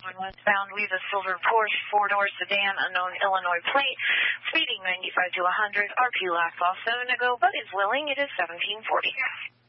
On westbound, we have a silver Porsche four-door sedan, unknown Illinois plate, speeding 95 to 100. RP lack also no go, but is willing. It is 1740.